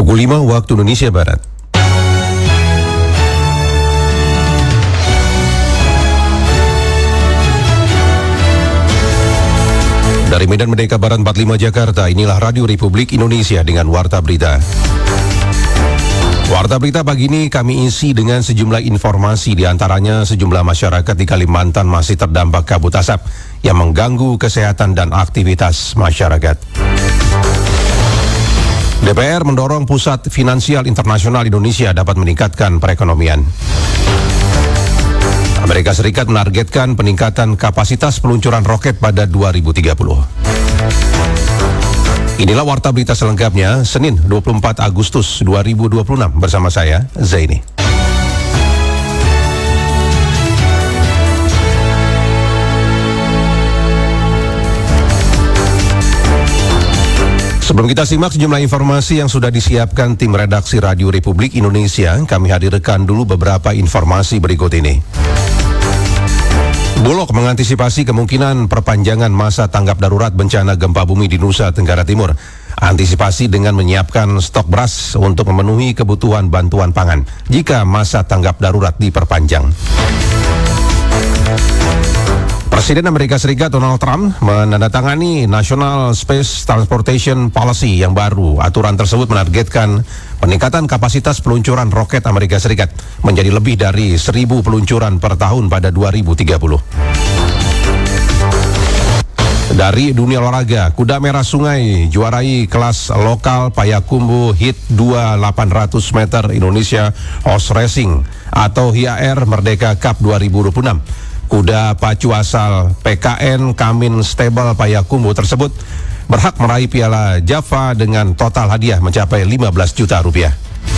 Pukul 5 waktu Indonesia Barat. Dari Medan Merdeka Barat 45 Jakarta, inilah Radio Republik Indonesia dengan Warta Berita. Warta Berita pagi ini kami isi dengan sejumlah informasi, diantaranya sejumlah masyarakat di Kalimantan masih terdampak kabut asap yang mengganggu kesehatan dan aktivitas masyarakat. DPR mendorong Pusat Finansial Internasional Indonesia dapat meningkatkan perekonomian. Amerika Serikat menargetkan peningkatan kapasitas peluncuran roket pada 2030. Inilah Warta Berita selengkapnya, Senin 24 Agustus 2026 bersama saya, Zaini. Sebelum kita simak sejumlah informasi yang sudah disiapkan tim redaksi Radio Republik Indonesia, kami hadirkan dulu beberapa informasi berikut ini. Bulog mengantisipasi kemungkinan perpanjangan masa tanggap darurat bencana gempa bumi di Nusa Tenggara Timur. Antisipasi dengan menyiapkan stok beras untuk memenuhi kebutuhan bantuan pangan jika masa tanggap darurat diperpanjang. Presiden Amerika Serikat Donald Trump menandatangani National Space Transportation Policy yang baru. Aturan tersebut menargetkan peningkatan kapasitas peluncuran roket Amerika Serikat menjadi lebih dari 1.000 peluncuran per tahun pada 2030. Dari dunia olahraga, kuda merah sungai juarai kelas lokal Payakumbuh Hit 2 800 meter Indonesia Horse Racing atau HIAR Merdeka Cup 2026. Kuda pacu asal PKN Kamin Stable Payakumbuh tersebut berhak meraih piala Java dengan total hadiah mencapai 15 juta rupiah.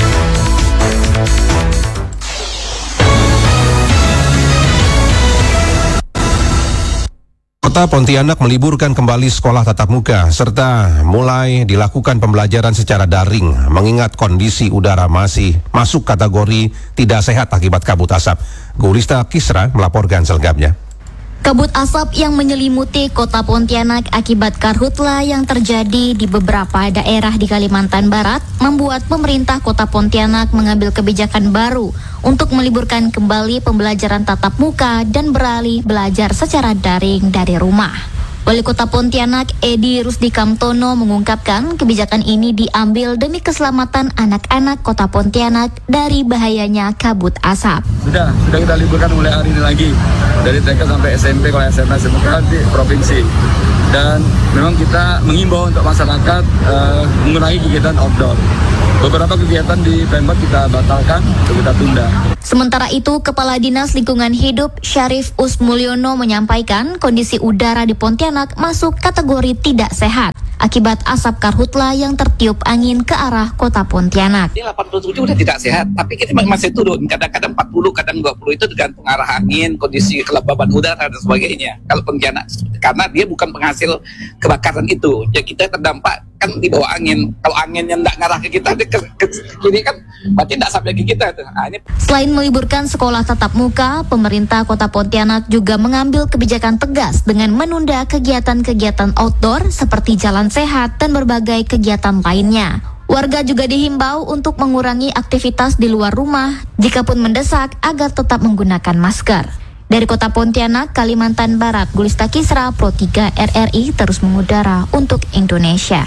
Kota Pontianak meliburkan kembali sekolah tatap muka serta mulai dilakukan pembelajaran secara daring mengingat kondisi udara masih masuk kategori tidak sehat akibat kabut asap. Gulista Kisra melaporkan selengkapnya. Kabut asap yang menyelimuti kota Pontianak akibat karhutla yang terjadi di beberapa daerah di Kalimantan Barat membuat pemerintah kota Pontianak mengambil kebijakan baru untuk meliburkan kembali pembelajaran tatap muka dan beralih belajar secara daring dari rumah. Wali Kota Pontianak Edi Rusdi Kamtono mengungkapkan kebijakan ini diambil demi keselamatan anak-anak Kota Pontianak dari bahayanya kabut asap. Sudah kita liburkan mulai hari ini lagi dari TK sampai SMP, kalau SMA SMK di provinsi. Dan memang kita mengimbau untuk masyarakat mengurangi kegiatan outdoor. Beberapa kegiatan di Pemkot kita batalkan atau kita tunda. Sementara itu, Kepala Dinas Lingkungan Hidup Syarif Usmulyono menyampaikan kondisi udara di Pontianak masuk kategori tidak sehat akibat asap karhutla yang tertiup angin ke arah kota Pontianak. Ini 87 udah tidak sehat, tapi kita masih turun. Kadang-kadang 40, kadang 20 itu tergantung arah angin, kondisi kelembaban udara dan sebagainya. Kalau Pontianak, karena dia bukan penghasil kebakaran itu, ya kita terdampak kan di bawah angin. Kalau anginnya tidak ngarah ke kita, ke kiri kan, berarti tidak sampai ke kita. Selain meliburkan sekolah tatap muka, pemerintah Kota Pontianak juga mengambil kebijakan tegas dengan menunda kegiatan-kegiatan outdoor seperti jalan sehat dan berbagai kegiatan lainnya. Warga juga dihimbau untuk mengurangi aktivitas di luar rumah jikapun mendesak agar tetap menggunakan masker. Dari Kota Pontianak, Kalimantan Barat, Gulista Kisra, Pro 3 RRI terus mengudara untuk Indonesia.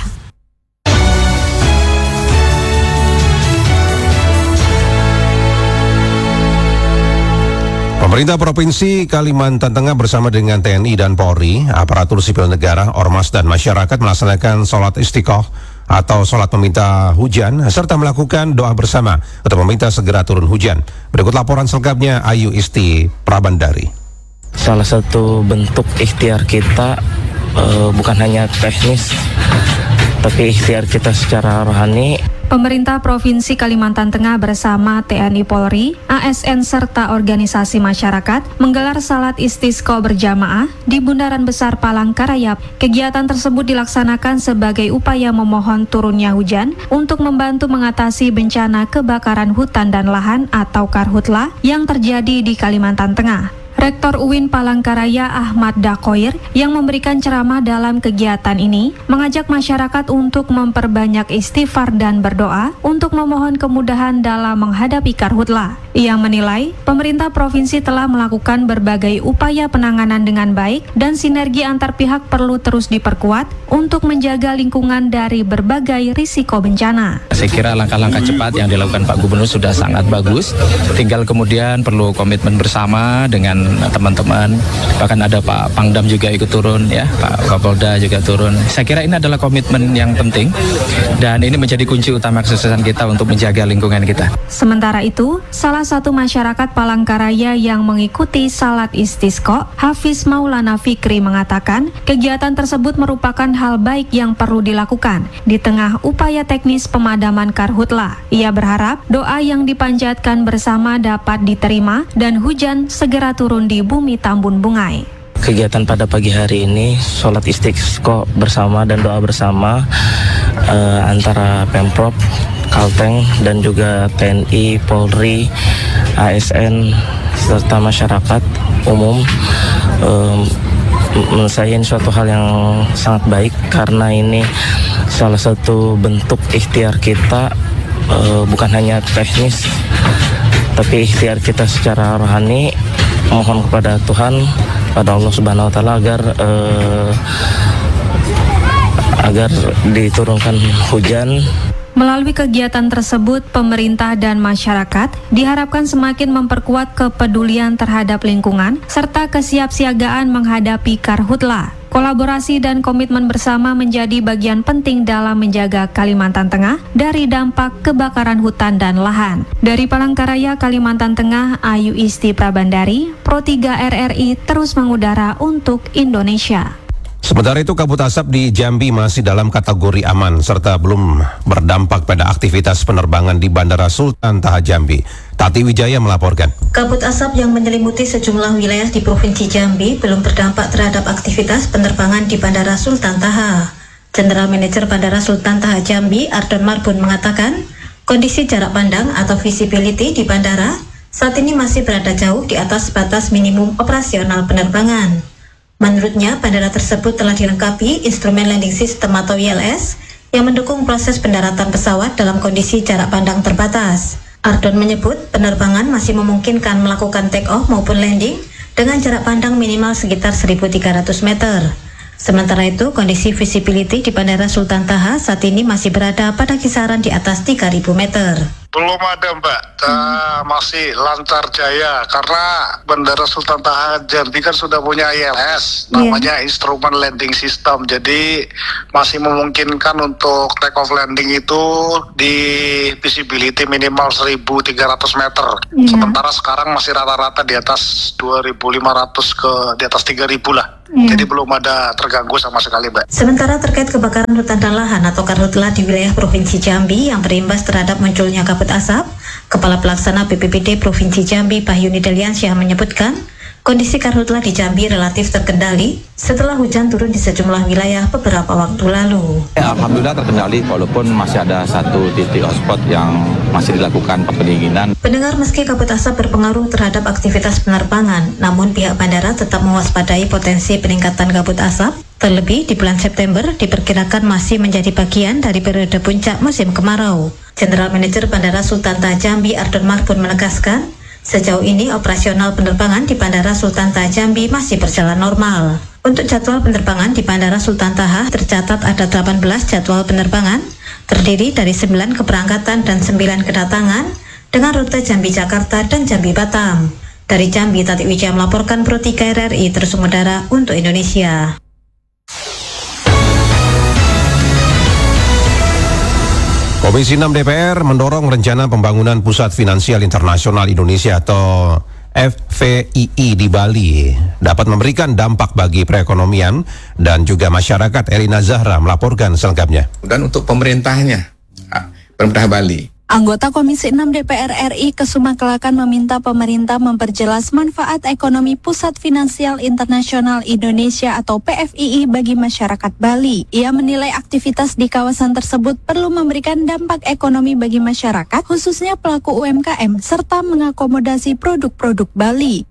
Pemerintah Provinsi Kalimantan Tengah bersama dengan TNI dan Polri, aparatur sipil negara, ormas dan masyarakat melaksanakan sholat istiqoh atau sholat meminta hujan serta melakukan doa bersama untuk meminta segera turun hujan. Berikut laporan selengkapnya Ayu Isti Prabandari. Salah satu bentuk ikhtiar kita bukan hanya teknis, tapi ikhtiar kita secara rohani. Pemerintah Provinsi Kalimantan Tengah bersama TNI Polri, ASN serta organisasi masyarakat menggelar salat istisqa berjamaah di Bundaran Besar Palangkarayap. Kegiatan tersebut dilaksanakan sebagai upaya memohon turunnya hujan untuk membantu mengatasi bencana kebakaran hutan dan lahan atau karhutla yang terjadi di Kalimantan Tengah. Rektor UIN Palangkaraya Ahmad Dakoir yang memberikan ceramah dalam kegiatan ini mengajak masyarakat untuk memperbanyak istighfar dan berdoa untuk memohon kemudahan dalam menghadapi karhutlah. Ia menilai pemerintah provinsi telah melakukan berbagai upaya penanganan dengan baik dan sinergi antar pihak perlu terus diperkuat untuk menjaga lingkungan dari berbagai risiko bencana. Saya kira langkah-langkah cepat yang dilakukan Pak Gubernur sudah sangat bagus. Tinggal kemudian perlu komitmen bersama dengan teman-teman. Bahkan ada Pak Pangdam juga ikut turun, ya, Pak Kapolda juga turun. Saya kira ini adalah komitmen yang penting dan ini menjadi kunci utama kesuksesan kita untuk menjaga lingkungan kita. Sementara itu, salah satu masyarakat Palangkaraya yang mengikuti salat istisqa, Hafiz Maulana Fikri mengatakan, kegiatan tersebut merupakan hal baik yang perlu dilakukan di tengah upaya teknis pemadaman karhutlah. Ia berharap doa yang dipanjatkan bersama dapat diterima dan hujan segera turun di bumi Tambun Bungai. Kegiatan pada pagi hari ini sholat istisqa bersama dan doa bersama antara Pemprov, Kalteng dan juga TNI, Polri, ASN serta masyarakat umum. Menurut saya ini suatu hal yang sangat baik karena ini salah satu bentuk ikhtiar kita, bukan hanya teknis tapi ikhtiar kita secara rohani, mohon kepada Tuhan, pada Allah Subhanahu wa taala agar diturunkan hujan. Melalui kegiatan tersebut, pemerintah dan masyarakat diharapkan semakin memperkuat kepedulian terhadap lingkungan serta kesiapsiagaan menghadapi karhutlah. Kolaborasi dan komitmen bersama menjadi bagian penting dalam menjaga Kalimantan Tengah dari dampak kebakaran hutan dan lahan. Dari Palangkaraya, Kalimantan Tengah, Ayu Isti Prabandari, Pro 3 RRI terus mengudara untuk Indonesia. Sementara itu, kabut asap di Jambi masih dalam kategori aman serta belum berdampak pada aktivitas penerbangan di Bandara Sultan Taha Jambi. Tati Wijaya melaporkan. Kabut asap yang menyelimuti sejumlah wilayah di Provinsi Jambi belum berdampak terhadap aktivitas penerbangan di Bandara Sultan Taha. General Manager Bandara Sultan Taha Jambi, Ardon Marbun mengatakan, kondisi jarak pandang atau visibility di bandara saat ini masih berada jauh di atas batas minimum operasional penerbangan. Menurutnya, bandara tersebut telah dilengkapi instrumen landing system atau ILS yang mendukung proses pendaratan pesawat dalam kondisi jarak pandang terbatas. Ardon menyebut penerbangan masih memungkinkan melakukan take off maupun landing dengan jarak pandang minimal sekitar 1.300 meter. Sementara itu, kondisi visibility di Bandara Sultan Taha saat ini masih berada pada kisaran di atas 3.000 meter. Belum ada, Mbak. Masih lancar jaya karena Bandara Sultan Taha Jambi kan sudah punya ILS, namanya instrumen landing system. Jadi masih memungkinkan untuk take off landing itu di visibility minimal 1.300 meter. Sementara sekarang masih rata-rata di atas 2.500 ke di atas 3.000 lah. Jadi belum ada terganggu sama sekali, Mbak. Sementara terkait kebakaran hutan dan lahan atau karhutlah di wilayah Provinsi Jambi yang berimbas terhadap munculnya kabut asap, Kepala Pelaksana BPBD Provinsi Jambi Bahyuni Deliansyah menyebutkan, kondisi karhutlah di Jambi relatif terkendali setelah hujan turun di sejumlah wilayah beberapa waktu lalu. Alhamdulillah terkendali walaupun masih ada satu titik hotspot yang masih dilakukan pendinginan. Pendengar, meski kabut asap berpengaruh terhadap aktivitas penerbangan, namun pihak bandara tetap mewaspadai potensi peningkatan kabut asap. Terlebih di bulan September diperkirakan masih menjadi bagian dari periode puncak musim kemarau. General Manager Bandara Sultan Taha Jambi Ardon Marbun menegaskan, sejauh ini operasional penerbangan di Bandara Sultan Taha Jambi masih berjalan normal. Untuk jadwal penerbangan di Bandara Sultan Taha tercatat ada 18 jadwal penerbangan, terdiri dari 9 keberangkatan dan 9 kedatangan dengan rute Jambi Jakarta dan Jambi Batam. Dari Jambi, Tati Wijaya melaporkan Pro 3 RRI terus mengudara untuk Indonesia. Komisi 6 DPR mendorong rencana pembangunan Pusat Finansial Internasional Indonesia atau FVII di Bali dapat memberikan dampak bagi perekonomian dan juga masyarakat. Elina Zahra melaporkan selengkapnya. Dan untuk pemerintahnya, pemerintah Bali. Anggota Komisi 6 DPR RI Kesuma Kelakan meminta pemerintah memperjelas manfaat ekonomi Pusat Finansial Internasional Indonesia atau PFII bagi masyarakat Bali. Ia menilai aktivitas di kawasan tersebut perlu memberikan dampak ekonomi bagi masyarakat, khususnya pelaku UMKM, serta mengakomodasi produk-produk Bali.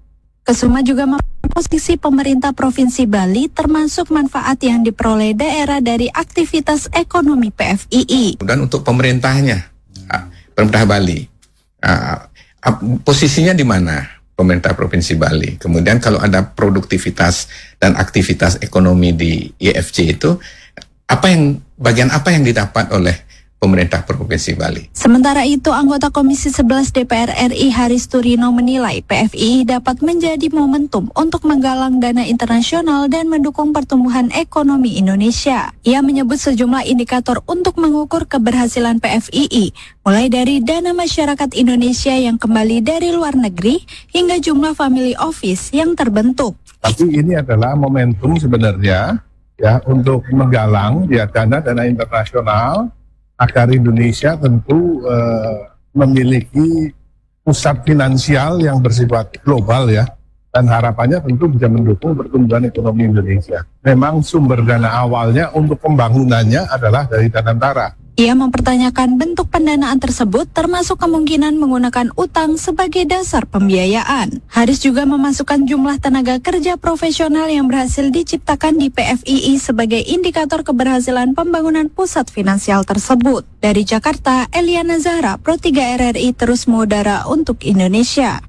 Kesuma juga posisi pemerintah Provinsi Bali termasuk manfaat yang diperoleh daerah dari aktivitas ekonomi PFII. Dan untuk pemerintahnya, pemerintah Bali, posisinya di mana pemerintah Provinsi Bali? Kemudian kalau ada produktivitas dan aktivitas ekonomi di IFC itu, bagian apa yang didapat oleh pemerintah Provinsi Bali? Sementara itu, anggota Komisi 11 DPR RI Haris Turino menilai PFII dapat menjadi momentum untuk menggalang dana internasional dan mendukung pertumbuhan ekonomi Indonesia. Ia menyebut sejumlah indikator untuk mengukur keberhasilan PFII, mulai dari dana masyarakat Indonesia yang kembali dari luar negeri hingga jumlah family office yang terbentuk. Tapi ini adalah momentum sebenarnya ya untuk menggalang ya dana internasional agar Indonesia tentu memiliki pusat finansial yang bersifat global ya, dan harapannya tentu bisa mendukung pertumbuhan ekonomi Indonesia. Memang sumber dana awalnya untuk pembangunannya adalah dari Danantara. Ia mempertanyakan bentuk pendanaan tersebut termasuk kemungkinan menggunakan utang sebagai dasar pembiayaan. Haris juga memasukkan jumlah tenaga kerja profesional yang berhasil diciptakan di PFII sebagai indikator keberhasilan pembangunan pusat finansial tersebut. Dari Jakarta, Eliana Zahra, Pro 3 RRI terus mengudara untuk Indonesia.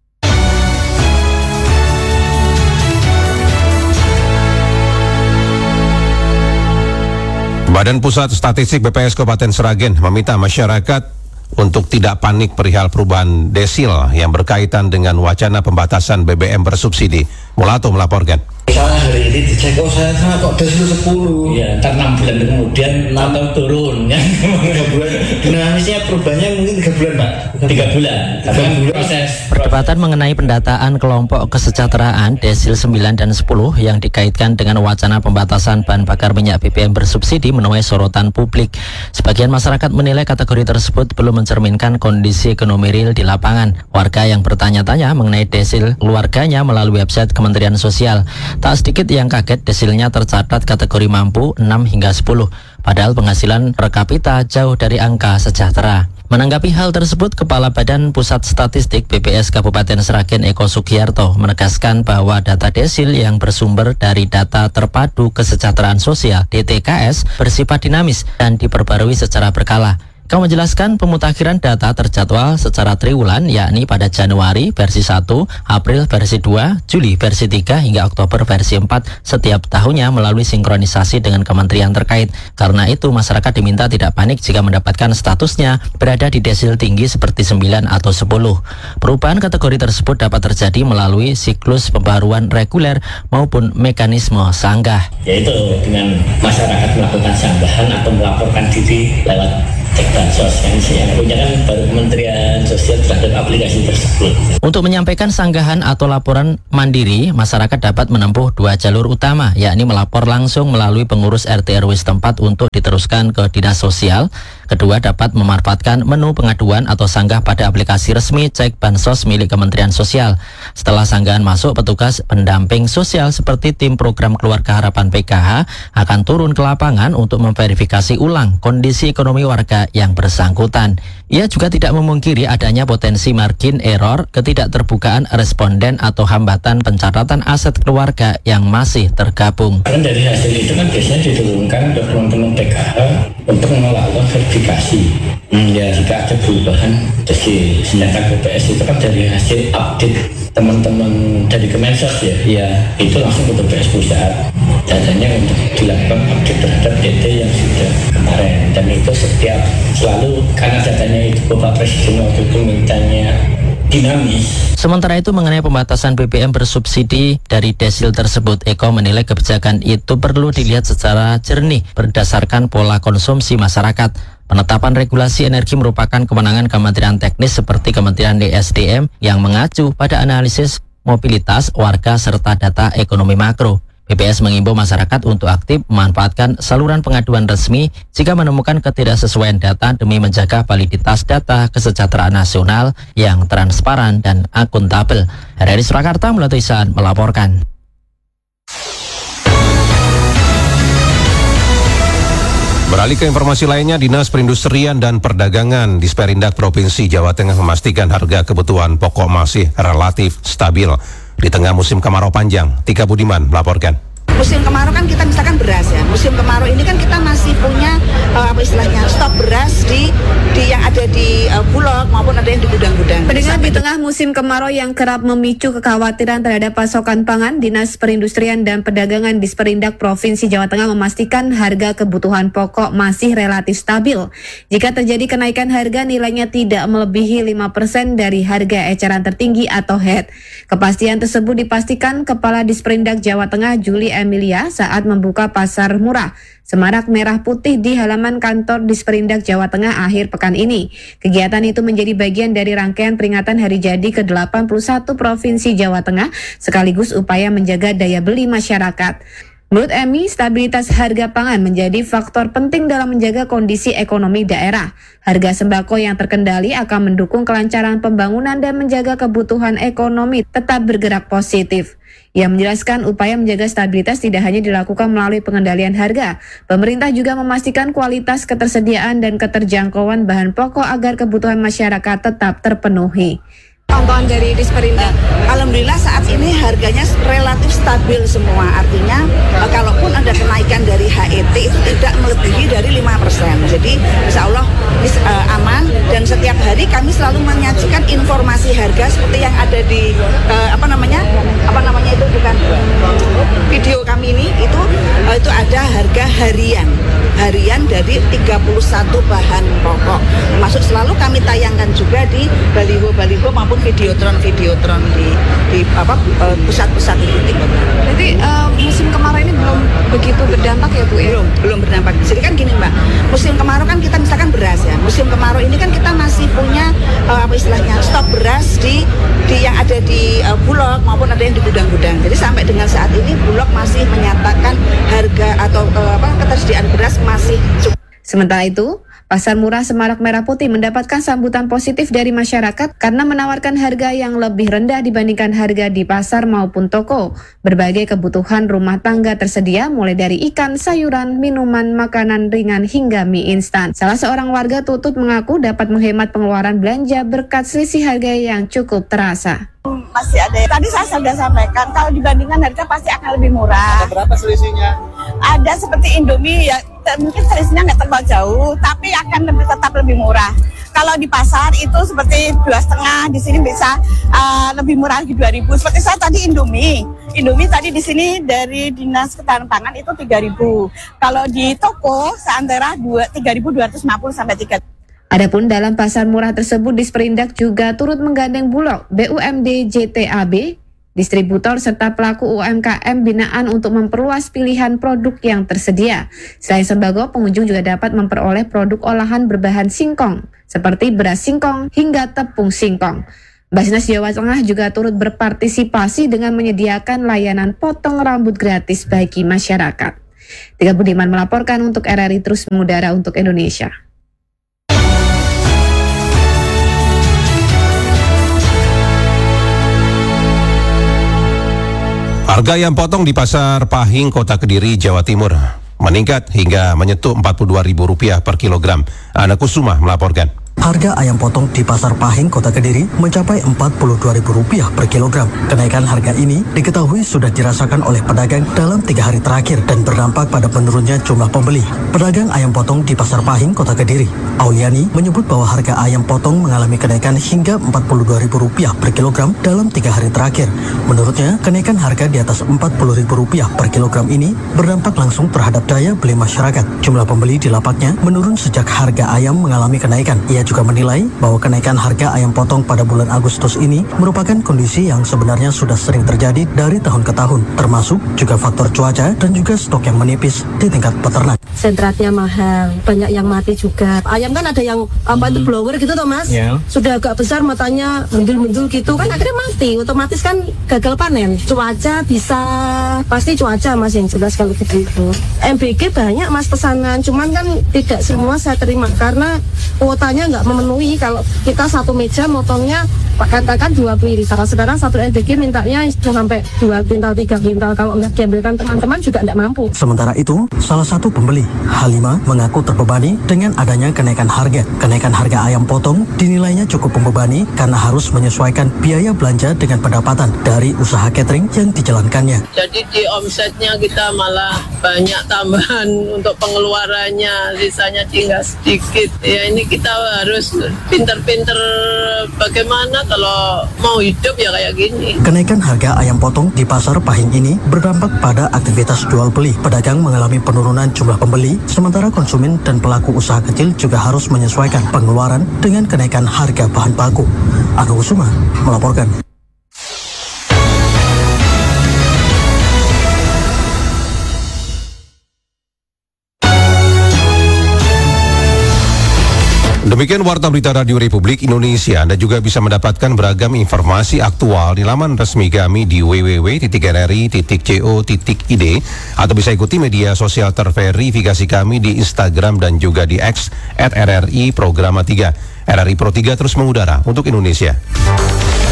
Badan Pusat Statistik BPS Kabupaten Sragen meminta masyarakat untuk tidak panik perihal perubahan desil yang berkaitan dengan wacana pembatasan BBM bersubsidi. Mulato melaporkan. Misalnya hari ini dicek, saya kok desil 10. Ya, ntar 6 bulan kemudian atau turun. Ya, 3 bulan. Dinamisnya perubahannya mungkin 3 bulan, Pak. 3 bulan. Proses. Perdebatan mengenai pendataan kelompok kesejahteraan desil 9 dan 10 yang dikaitkan dengan wacana pembatasan bahan bakar minyak BBM bersubsidi menuai sorotan publik. Sebagian masyarakat menilai kategori tersebut belum mencerminkan kondisi ekonomi real di lapangan. Warga yang bertanya-tanya mengenai desil keluarganya melalui website Kementerian Sosial. Tak sedikit yang kaget desilnya tercatat kategori mampu 6 hingga 10, padahal penghasilan per kapita jauh dari angka sejahtera. Menanggapi hal tersebut, Kepala Badan Pusat Statistik BPS Kabupaten Sragen Eko Sugiarto menegaskan bahwa data desil yang bersumber dari Data Terpadu Kesejahteraan Sosial (DTKS) bersifat dinamis dan diperbarui secara berkala. Kau menjelaskan pemutakhiran data terjadwal secara triwulan, yakni pada Januari versi 1, April versi 2, Juli versi 3, hingga Oktober versi 4 setiap tahunnya melalui sinkronisasi dengan kementerian terkait. Karena itu, masyarakat diminta tidak panik jika mendapatkan statusnya berada di desil tinggi seperti 9 atau 10. Perubahan kategori tersebut dapat terjadi melalui siklus pembaruan reguler maupun mekanisme sanggah. Yaitu dengan masyarakat melakukan sanggahan atau melaporkan diri lewat cek bansos yang punya kan baru Kementerian Sosial terhadap aplikasi tersebut. Untuk menyampaikan sanggahan atau laporan mandiri, masyarakat dapat menempuh 2 jalur utama, yakni melapor langsung melalui pengurus RT RW setempat untuk diteruskan ke Dinas Sosial. Kedua, dapat memanfaatkan menu pengaduan atau sanggah pada aplikasi resmi cek bansos milik Kementerian Sosial. Setelah sanggahan masuk, petugas pendamping sosial seperti tim program Keluarga Harapan PKH akan turun ke lapangan untuk memverifikasi ulang kondisi ekonomi warga yang bersangkutan. Ia juga tidak memungkiri adanya potensi margin error, ketidakterbukaan responden atau hambatan pencatatan aset keluarga yang masih tergabung. Karena dari hasil itu kan biasanya diturunkan untuk teman-teman PKH untuk melakukan verifikasi. Ya, jika ada perubahan, jadi sedangkan BPS itu kan dari hasil update teman-teman dari Kemensos ya, itu langsung ke BPS pusat. Datanya untuk dilakukan update terhadap DT yang sudah kemarin, dan itu selalu karena datanya itu Bapak Presiden waktu itu mintanya dinamis. Sementara itu mengenai pembatasan BBM bersubsidi dari desil tersebut, Eko menilai kebijakan itu perlu dilihat secara jernih berdasarkan pola konsumsi masyarakat. Penetapan regulasi energi merupakan kewenangan Kementerian Teknis seperti Kementerian DSDM yang mengacu pada analisis mobilitas warga serta data ekonomi makro. BPS mengimbau masyarakat untuk aktif memanfaatkan saluran pengaduan resmi jika menemukan ketidaksesuaian data demi menjaga validitas data kesejahteraan nasional yang transparan dan akuntabel. RRI Surakarta Mulatu Ihsan melaporkan. Beralih ke informasi lainnya, Dinas Perindustrian dan Perdagangan Disperindak Provinsi Jawa Tengah memastikan harga kebutuhan pokok masih relatif stabil. di tengah musim kemarau panjang. Tika Budiman melaporkan. Musim kemarau kan kita misalkan beras ya. Musim kemarau ini kan kita masih punya stok beras di yang ada di Bulog maupun ada yang di gudang-gudang. Pendengar, di tengah musim kemarau yang kerap memicu kekhawatiran terhadap pasokan pangan, Dinas Perindustrian dan Perdagangan Disperindak Provinsi Jawa Tengah memastikan harga kebutuhan pokok masih relatif stabil. Jika terjadi kenaikan harga, nilainya tidak melebihi 5% dari harga eceran tertinggi atau HET. Kepastian tersebut dipastikan Kepala Disperindak Jawa Tengah Juli Emilia saat membuka pasar murah Semarak Merah Putih di halaman kantor Disperindak Jawa Tengah akhir pekan ini. Kegiatan itu menjadi bagian dari rangkaian peringatan Hari Jadi ke-81 Provinsi Jawa Tengah, sekaligus upaya menjaga daya beli masyarakat. Menurut Emi, stabilitas harga pangan menjadi faktor penting dalam menjaga kondisi ekonomi daerah. Harga sembako yang terkendali akan mendukung kelancaran pembangunan dan menjaga kebutuhan ekonomi tetap bergerak positif. Ia menjelaskan upaya menjaga stabilitas tidak hanya dilakukan melalui pengendalian harga. Pemerintah juga memastikan kualitas ketersediaan dan keterjangkauan bahan pokok agar kebutuhan masyarakat tetap terpenuhi. Pantauan dari Disperindak, alhamdulillah saat ini harganya relatif stabil semua. Artinya kalaupun ada kenaikan dari HET itu tidak melebihi dari 5%. Jadi insya Allah aman, dan setiap hari kami selalu menyajikan informasi harga seperti yang ada di video kami ini, itu ada harga harian dari 31 bahan pokok. Termasuk selalu kami tayangkan juga di baliho-baliho maupun videotron di pusat-pusat titik. Jadi musim kemarau ini belum begitu berdampak ya Bu ya? Belum berdampak. Jadi kan gini Mbak, musim kemarau kan kita misalkan beras ya. Musim kemarau ini kan kita masih punya stok beras di yang ada di Bulog maupun ada yang di gudang-gudang. Jadi sampai dengan saat ini Bulog masih menyatakan harga atau ketersediaan beras masih cukup. Sementara itu, Pasar Murah Semarak Merah Putih mendapatkan sambutan positif dari masyarakat karena menawarkan harga yang lebih rendah dibandingkan harga di pasar maupun toko. Berbagai kebutuhan rumah tangga tersedia, mulai dari ikan, sayuran, minuman, makanan ringan hingga mie instan. Salah seorang warga Tutut mengaku dapat menghemat pengeluaran belanja berkat selisih harga yang cukup terasa. Masih ada. Tadi saya sudah sampaikan, kalau dibandingkan harga pasti akan lebih murah. Ada berapa selisihnya? Ada seperti Indomie ya, mungkin selisihnya nggak terlalu jauh, tapi akan tetap lebih murah. Kalau di pasar itu seperti 2,5, di sini bisa lebih murah lagi 2.000. Seperti saya tadi Indomie tadi di sini dari Dinas Ketahanan Pangan itu 3.000. Kalau di toko seantara 3.250 sampai 3.000. Adapun dalam pasar murah tersebut, Disperindak juga turut menggandeng Bulog, BUMD JTAB, distributor serta pelaku UMKM binaan untuk memperluas pilihan produk yang tersedia. Selain sembako, pengunjung juga dapat memperoleh produk olahan berbahan singkong, seperti beras singkong hingga tepung singkong. Basnas Jawa Tengah juga turut berpartisipasi dengan menyediakan layanan potong rambut gratis bagi masyarakat. Tika Budiman melaporkan untuk RRI Terus Mengudara untuk Indonesia. Harga ayam potong di Pasar Pahing, Kota Kediri, Jawa Timur meningkat hingga menyentuh Rp42.000 per kilogram. Ana Kusuma melaporkan. Harga ayam potong di Pasar Pahing, Kota Kediri mencapai Rp42.000 per kilogram. Kenaikan harga ini diketahui sudah dirasakan oleh pedagang dalam 3 hari terakhir dan berdampak pada menurunnya jumlah pembeli. Pedagang ayam potong di Pasar Pahing, Kota Kediri, Auliani, menyebut bahwa harga ayam potong mengalami kenaikan hingga Rp42.000 per kilogram dalam 3 hari terakhir. Menurutnya, kenaikan harga di atas Rp40.000 per kilogram ini berdampak langsung terhadap daya beli masyarakat. Jumlah pembeli di lapaknya menurun sejak harga ayam mengalami kenaikan. Ia juga menilai bahwa kenaikan harga ayam potong pada bulan Agustus ini merupakan kondisi yang sebenarnya sudah sering terjadi dari tahun ke tahun, termasuk juga faktor cuaca dan juga stok yang menipis di tingkat peternak. Sentratnya mahal, banyak yang mati juga. Ayam kan ada yang itu blower gitu toh Mas, sudah agak besar matanya mendul-mendul gitu kan akhirnya mati, otomatis kan gagal panen. Cuaca bisa, pasti cuaca Mas yang jelas kalau gitu. MBG banyak Mas pesanan, cuman kan tidak semua saya terima karena kuotanya nggak memenuhi. Kalau kita satu meja motongnya katakan 2 kuintal, sedangkan satu SDG mintanya sampai 2 kuintal 3 kuintal, kalau nggak diambilkan teman-teman juga tidak mampu. Sementara itu, salah satu pembeli, Halima, mengaku terbebani dengan adanya kenaikan harga. Kenaikan harga ayam potong dinilainya cukup membebani karena harus menyesuaikan biaya belanja dengan pendapatan dari usaha catering yang dijalankannya. Jadi di omsetnya kita malah banyak tambahan untuk pengeluarannya, sisanya tinggal sedikit. Ya ini kita harus pinter-pinter bagaimana kalau mau hidup ya kayak gini. Kenaikan harga ayam potong di pasar Pahing ini berdampak pada aktivitas jual beli. Pedagang mengalami penurunan jumlah pembeli, sementara konsumen dan pelaku usaha kecil juga harus menyesuaikan pengeluaran dengan kenaikan harga bahan baku. Anu Usuma melaporkan. Demikian Warta Berita Radio Republik Indonesia. Anda juga bisa mendapatkan beragam informasi aktual di laman resmi kami di www.rri.co.id atau bisa ikuti media sosial terverifikasi kami di Instagram dan juga di X @RRI Programa 3. RRI Pro 3 terus mengudara untuk Indonesia.